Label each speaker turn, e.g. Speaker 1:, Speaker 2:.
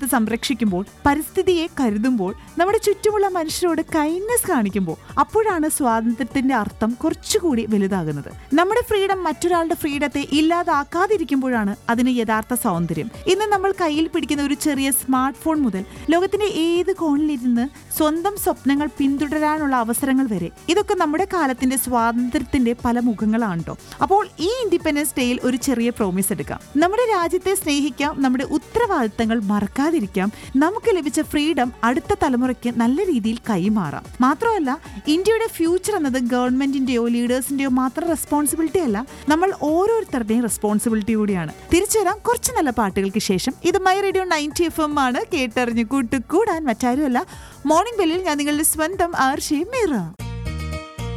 Speaker 1: പ്രകൃതിദത്ത് സംരക്ഷിക്കുമ്പോൾ, പരിസ്ഥിതിയെ കരുതുമ്പോൾ, നമ്മുടെ ചുറ്റുമുള്ള മനുഷ്യരോട് കൈൻഡ്നസ് കാണിക്കുമ്പോൾ, അപ്പോഴാണ് സ്വാതന്ത്ര്യത്തിന്റെ അർത്ഥം കുറച്ചുകൂടി വലുതാകുന്നത്. നമ്മുടെ ഫ്രീഡം മറ്റൊരാളുടെ ഫ്രീഡത്തെ ഇല്ലാതാക്കാതിരിക്കുമ്പോഴാണ് അതിന് യഥാർത്ഥ സൗന്ദര്യം. ഇന്ന് നമ്മൾ കയ്യിൽ പിടിക്കുന്ന ഒരു ചെറിയ സ്മാർട്ട് ഫോൺ മുതൽ ലോകത്തിന്റെ ഏത് കോണിലിരുന്ന് സ്വന്തം സ്വപ്നങ്ങൾ പിന്തുടരാനുള്ള അവസരങ്ങൾ വരെ, ഇതൊക്കെ നമ്മുടെ കാലത്തിന്റെ സ്വാതന്ത്ര്യത്തിന്റെ പല മുഖങ്ങളാണ് കേട്ടോ. അപ്പോൾ ഈ ഇൻഡിപെൻഡൻസ് ഡേയിൽ ഒരു ചെറിയ പ്രോമിസ് എടുക്കാം. നമ്മുടെ രാജ്യത്തെ സ്നേഹിക്കാം, നമ്മുടെ ഉത്തരവാദിത്തങ്ങൾ മറക്കാതിരിക്കാം, നമുക്ക് ലഭിച്ച ഫ്രീഡം അടുത്ത തലമുറയ്ക്ക് നല്ല രീതിയിൽ കൈമാറാം. മാത്രമല്ല, ഇന്ത്യയുടെ ഫ്യൂച്ചർ എന്നത് ഗവൺമെന്റിന്റെയോ ലീഡേഴ്സിന്റെയോ മാത്രം റെസ്പോൺസിബിലിറ്റി അല്ല, നമ്മൾ ഓരോരുത്തരുടെയും റെസ്പോൺസിബിലിറ്റി കൂടിയാണ്. തിരിച്ചു വരാം കുറച്ച് നല്ല പാട്ടുകൾക്ക് ശേഷം. ഇത് മൈ റേഡിയോ 90 FM ആണ്. കേട്ടറിഞ്ഞ് കൂട്ടുകൂടാൻ മറ്റാരുമല്ല, മോർണിംഗ് ബെല്ലിൽ ഞാൻ നിങ്ങളുടെ സ്വന്തം ആർഷി മീറ.